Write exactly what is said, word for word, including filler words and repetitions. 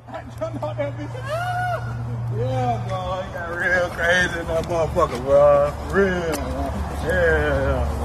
I jumped out that bitch. Ah! Yeah, bro. It got real crazy in that motherfucker, bro. Real. Yeah.